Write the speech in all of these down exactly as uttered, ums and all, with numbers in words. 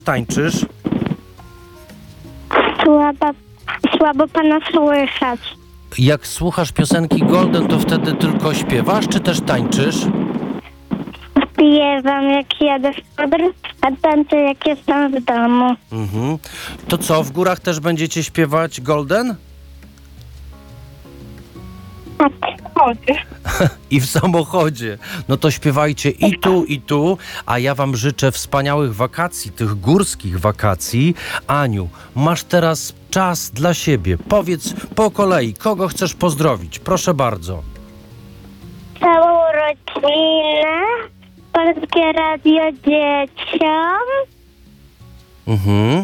Tańczysz? Słabo, słabo pana słychać. Jak słuchasz piosenki Golden, to wtedy tylko śpiewasz, czy też tańczysz? Śpiewam jak jadę w podróż, a tańczę jak jestem w domu. Mhm. To co, w górach też będziecie śpiewać Golden? Tak. I w samochodzie. No to śpiewajcie i tu, i tu, a ja wam życzę wspaniałych wakacji, tych górskich wakacji. Aniu, masz teraz czas dla siebie. Powiedz po kolei, kogo chcesz pozdrowić. Proszę bardzo. Całą rodzinę, Polskie Radio dzieciom. Mhm.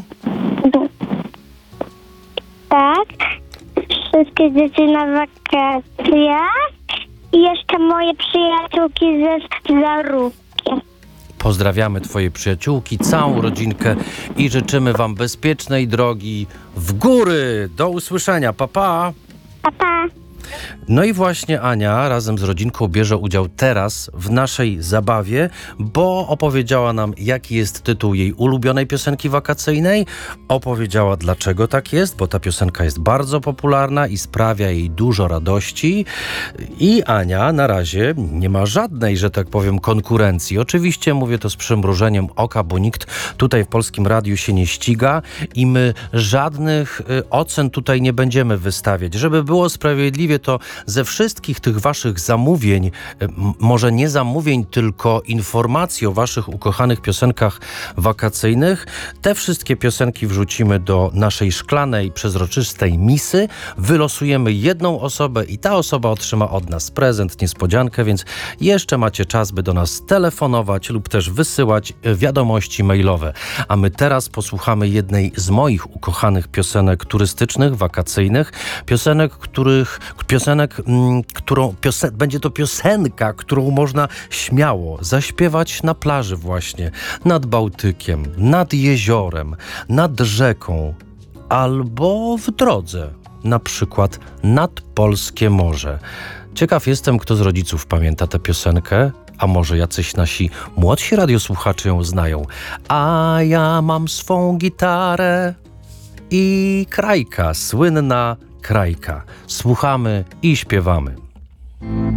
Tak. Wszystkie dzieci na wakacjach. I jeszcze moje przyjaciółki ze Zarówki. Pozdrawiamy twoje przyjaciółki, całą rodzinkę i życzymy wam bezpiecznej drogi w góry. Do usłyszenia. Pa, pa. Pa, pa. No i właśnie Ania razem z rodzinką bierze udział teraz w naszej zabawie, bo opowiedziała nam, jaki jest tytuł jej ulubionej piosenki wakacyjnej. Opowiedziała, dlaczego tak jest, bo ta piosenka jest bardzo popularna i sprawia jej dużo radości. I Ania na razie nie ma żadnej, że tak powiem, konkurencji. Oczywiście mówię to z przymrużeniem oka, bo nikt tutaj w Polskim Radiu się nie ściga i my żadnych y, ocen tutaj nie będziemy wystawiać. Żeby było sprawiedliwie, to ze wszystkich tych waszych zamówień, m- może nie zamówień, tylko informacji o waszych ukochanych piosenkach wakacyjnych, te wszystkie piosenki wrzucimy do naszej szklanej, przezroczystej misy, wylosujemy jedną osobę i ta osoba otrzyma od nas prezent, niespodziankę, więc jeszcze macie czas, by do nas telefonować lub też wysyłać wiadomości mailowe. A my teraz posłuchamy jednej z moich ukochanych piosenek turystycznych, wakacyjnych, piosenek, których piosenek, m, którą piosen- będzie to piosenka, którą można śmiało zaśpiewać na plaży właśnie, nad Bałtykiem, nad jeziorem, nad rzeką albo w drodze, na przykład nad Polskie Morze. Ciekaw jestem, kto z rodziców pamięta tę piosenkę, a może jacyś nasi młodsi radiosłuchacze ją znają. A ja mam swą gitarę i krajka, słynna krajka. Słuchamy i śpiewamy.